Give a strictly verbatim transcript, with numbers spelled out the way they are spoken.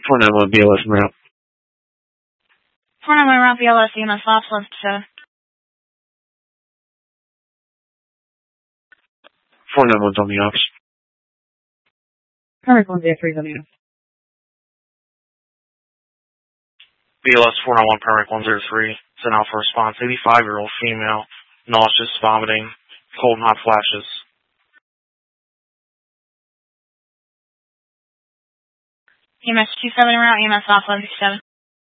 four nine one B L S route. four nine one route B L S, E M S ops, eleven fifty-seven. four nine one's on the ops. Perfect one zero three is on the ops. B L S four nine one Permic one zero three, sent out for response. eighty-five-year-old female, nauseous, vomiting, cold and hot flashes. E M S two seven route, E M S off, eleven fifty-seven.